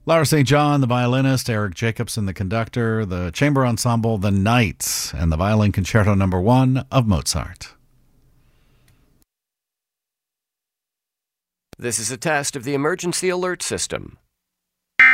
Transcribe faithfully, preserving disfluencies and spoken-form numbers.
Laura Saint John, the violinist, Eric Jacobson, the conductor, the chamber ensemble, the Knights, and the violin concerto number one of Mozart. This is a test of the emergency alert system.